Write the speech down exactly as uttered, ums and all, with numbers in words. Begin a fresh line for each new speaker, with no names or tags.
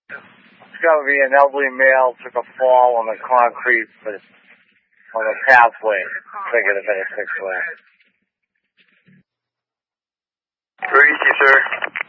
It's got to be an elderly male took a fall on the concrete on the pathway. Bigger than a six way.
Very easy, sir.